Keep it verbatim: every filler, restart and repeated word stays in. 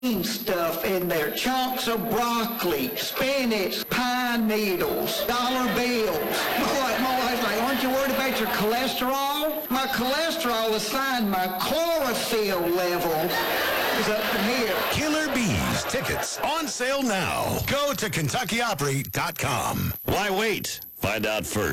stuff in there, chunks of broccoli, spinach, pine needles, dollar bills. My, my wife's like, aren't you worried about your cholesterol? My cholesterol is fine. My chlorophyll level is up in here. Killer Bees tickets on sale now. Go to Kentucky Opry dot com. Why wait? Find out first.